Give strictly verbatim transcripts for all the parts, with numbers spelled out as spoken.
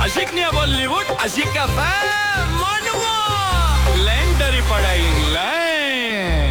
Asyiknya Bollywood, asyik FM. Mana lain daripada yang lain.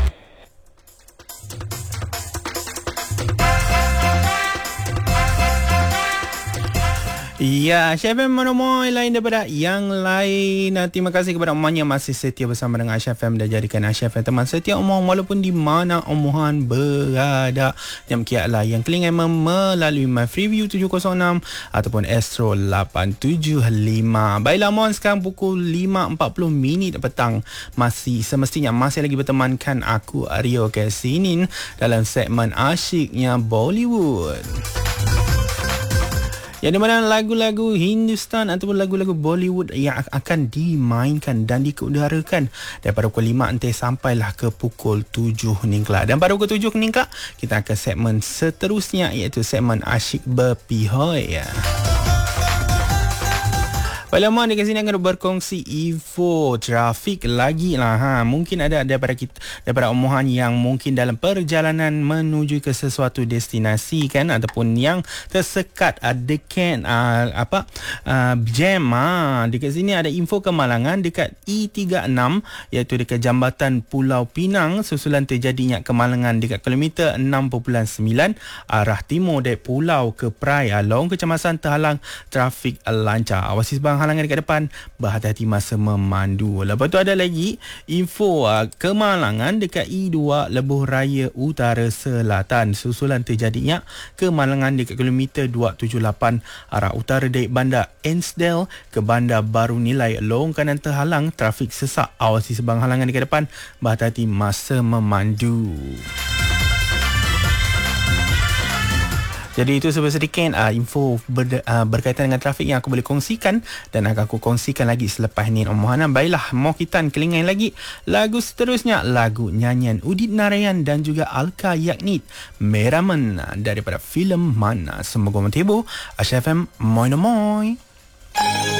Ya, Chef M monomoy lain daripada yang lain. Terima kasih kepada Omohan yang masih setia bersama dengan Chef M dan jadikan Chef M teman setia Omohan walaupun di mana Omohan berada. Jam kiatlah yang kelingan melalui My Freeview tujuh kosong enam ataupun Astro lapan tujuh lima. Baiklah Omohan, sekarang pukul lima empat puluh minit petang. Masih semestinya masih lagi bertemankan aku Aryo Kesinin dalam segmen Asyiknya Bollywood. Yang di mana lagu-lagu Hindustan ataupun lagu-lagu Bollywood yang akan dimainkan dan dikeudarakan daripada pukul lima nanti sampailah ke pukul tujuh ni kelak. Dan pada pukul tujuh ni kelak kita akan segmen seterusnya iaitu segmen Asyik Berpihak. Baiklah Mak, dekat sini akan berkongsi info trafik lagi lah. Ha. Mungkin ada daripada kita, daripada Omohan yang mungkin dalam perjalanan menuju ke sesuatu destinasi kan, ataupun yang tersekat uh, dekat uh, apa uh, jam. Ha. Dekat sini ada info kemalangan dekat E tiga enam iaitu dekat Jambatan Pulau Pinang susulan terjadinya kemalangan dekat kilometer enam perpuluhan sembilan arah timur dari pulau ke Perai. Long kecemasan terhalang trafik lancar. Awasi sebang halangan dekat depan, berhati-hati masa memandu. Lepas tu ada lagi info uh, kemalangan dekat E dua Lebuh Raya Utara Selatan susulan terjadinya kemalangan dekat kilometer dua tujuh lapan arah utara dari Bandar Ensdale ke Bandar Baru Nilai. Long kanan terhalang, trafik sesak. Awasi sebang halangan dekat depan, berhati-hati masa memandu. Jadi itu sedikit uh, info ber, uh, berkaitan dengan trafik yang aku boleh kongsikan dan akan aku kongsikan lagi selepas ni Omohan. Baiklah, mau kita kelingan lagi lagu seterusnya, lagu nyanyian Udit Narayan dan juga Alka Yagnik, Meraman daripada filem Mana. Semoga menghibur. Chef M, moi moi.